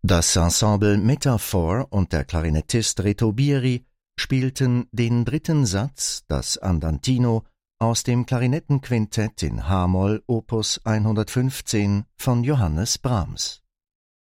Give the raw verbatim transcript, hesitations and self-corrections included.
Das Ensemble Metaphor und der Klarinettist Reto Bieri spielten den dritten Satz, das Andantino, aus dem Klarinettenquintett in H-Moll Opus hundertfünfzehn von Johannes Brahms.